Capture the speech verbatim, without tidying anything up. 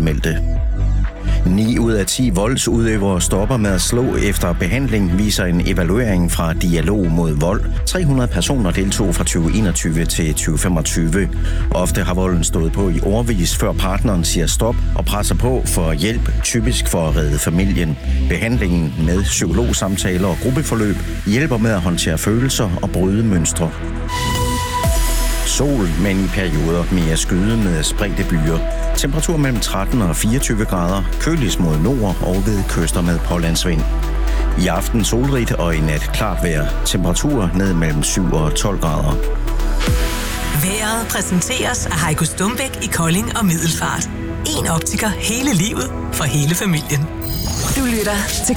anmeldte. ni ud af ti voldsudøvere stopper med at slå efter behandling, viser en evaluering fra Dialog mod Vold. tre hundrede personer deltog fra tyve enogtyve til tyve femogtyve. Ofte har volden stået på i årevis, før partneren siger stop og presser på for hjælp, typisk for at redde familien. Behandlingen med psykologsamtaler og gruppeforløb hjælper med at håndtere følelser og bryde mønstre. Sol, men i perioder mere skyde med spredte byer. Temperatur mellem tretten og fireogtyve grader, køligst mod nord og ved kyster med pålandsvind. I aften solrigt og i nat klart vejr. Temperatur ned mellem syv og tolv grader. Vejret præsenteres af Heiko Stumbæk i Kolding og Middelfart. En optiker hele livet for hele familien. Du lytter til